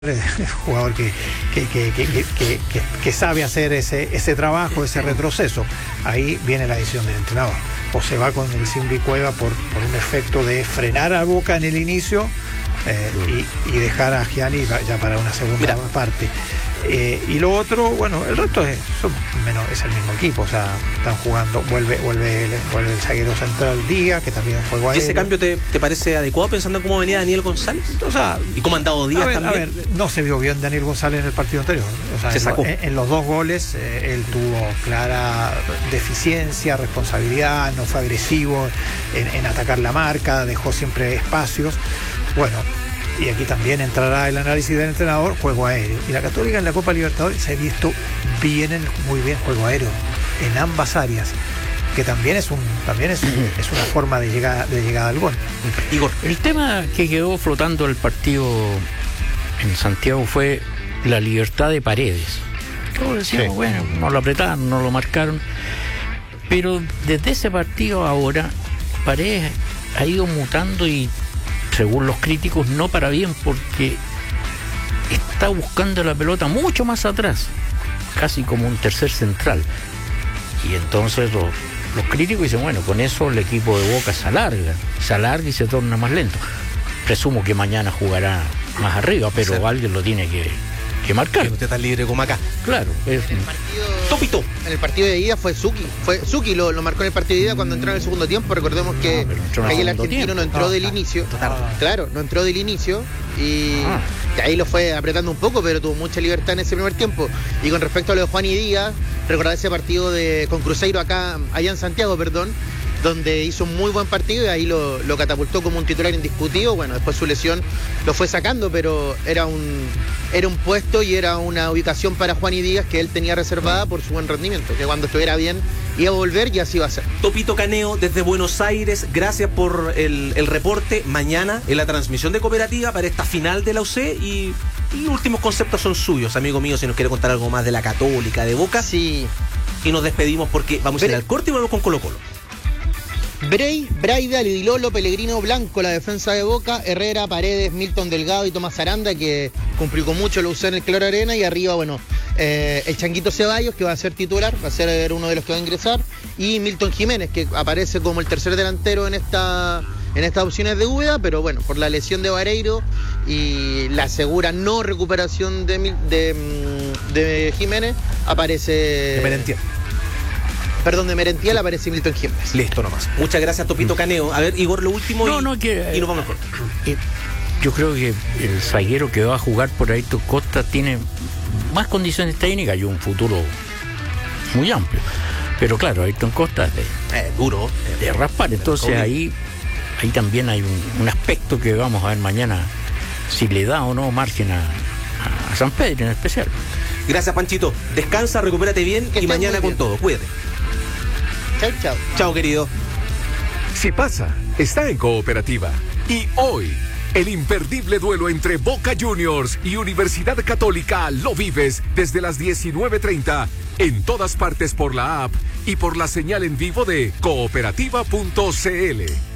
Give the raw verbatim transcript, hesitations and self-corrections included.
jugador que, que, que, que, que, que, que sabe hacer ese, ese trabajo, ese retroceso. Ahí viene la decisión del entrenador. O se va con el Simbi Cueva por, por un efecto de frenar a Boca en el inicio eh, y, y dejar a Gianni ya para una segunda Mira. parte. Eh, y lo otro, bueno, el resto es, son menos, es el mismo equipo, o sea, están jugando, vuelve, vuelve, vuelve el zaguero central Díaz, que también juega aéreo. ¿Y ese cambio te, te parece adecuado pensando en cómo venía Daniel González? O sea, ¿y cómo ha andado Díaz a ver, también? A ver, no se vio bien Daniel González en el partido anterior. O sea, se en, sacó. En, en los dos goles eh, él tuvo clara deficiencia, responsabilidad, no fue agresivo en, en atacar la marca, dejó siempre espacios. Bueno, y aquí también entrará el análisis del entrenador, juego aéreo. Y la Católica en la Copa Libertadores se ha visto bien, muy bien juego aéreo en ambas áreas, que también es un también es, es una forma de llegada, de llegada al gol. Igor, el tema que quedó flotando el partido en Santiago fue la libertad de Paredes. Todos decíamos, sí. bueno, no lo apretaron, no lo marcaron. Pero desde ese partido ahora, Paredes ha ido mutando y, según los críticos, no para bien, porque está buscando la pelota mucho más atrás, casi como un tercer central. Y entonces los, los críticos dicen, bueno, con eso el equipo de Boca se alarga, se alarga y se torna más lento. Presumo que mañana jugará más arriba, pero sí. alguien lo tiene que, que marcar. Que no esté tan libre como acá. Claro. Es... El partido, Topito. En el partido de ida fue Zucchi. Fue Zucchi lo, lo marcó en el partido de ida cuando entró en el segundo tiempo. Recordemos que no, ahí el argentino tiempo. no entró ah, del ah, inicio. ah, Claro, no entró del inicio y, ah. y ahí lo fue apretando un poco, pero tuvo mucha libertad en ese primer tiempo. Y con respecto a lo de Juan y Díaz, recordar ese partido de con Cruzeiro acá, allá en Santiago, perdón, donde hizo un muy buen partido y ahí lo, lo catapultó como un titular indiscutido. Bueno, después su lesión lo fue sacando, pero era un era un puesto y era una ubicación para Juan y Díaz que él tenía reservada por su buen rendimiento, que cuando estuviera bien iba a volver y así va a ser. Topito Caneo desde Buenos Aires, gracias por el, el reporte. Mañana en la transmisión de Cooperativa para esta final de la U C y, y últimos conceptos son suyos, amigo mío, si nos quiere contar algo más de la Católica, de Boca. Sí. Y nos despedimos porque vamos Pero... a ir al corte y volvemos con Colo Colo. Bray, Braida, Lidilolo, Pellegrino, Blanco, la defensa de Boca, Herrera, Paredes, Milton Delgado y Tomás Aranda, que complicó mucho, lo usó en el Cloro Arena, y arriba, bueno, eh, el Changuito Ceballos, que va a ser titular, va a ser uno de los que va a ingresar, y Milton Jiménez, que aparece como el tercer delantero en esta en estas opciones de Úbeda, pero bueno, por la lesión de Vareiro y la segura no recuperación de, de, de Jiménez, aparece... De Merentiel. Perdón, de Merentiel aparece Milton Jiménez. Listo nomás. Muchas gracias, Topito Caneo. A ver, Igor, lo último no, y, no, que, y nos vamos mejor. Eh, yo creo que el zaguero que va a jugar por ahí, Costa, tiene más condiciones técnicas y un futuro muy amplio. Pero claro, Ayrton Costa es de, eh, duro, de eh, raspar. Entonces ahí, ahí también hay un, un aspecto que vamos a ver mañana, si le da o no margen a, a San Pedro en especial. Gracias, Panchito. Descansa, recupérate bien que y mañana con bien. todo. Cuídate. Chao, chao. Chao, querido. Si pasa, está en Cooperativa. Y hoy, el imperdible duelo entre Boca Juniors y Universidad Católica lo vives desde las diecinueve treinta en todas partes por la app y por la señal en vivo de cooperativa punto c l.